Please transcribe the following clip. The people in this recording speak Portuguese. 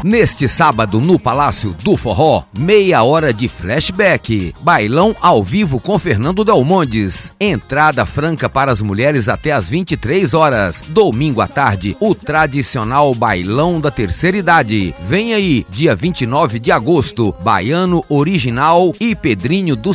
Neste sábado, no Palácio do Forró, meia hora de flashback. Bailão ao vivo com Fernando Delmondes. Entrada franca para as mulheres até às 23 horas. Domingo à tarde, o tradicional Bailão da Terceira Idade. Vem aí, dia 29 de agosto, Baiano Original e Pedrinho do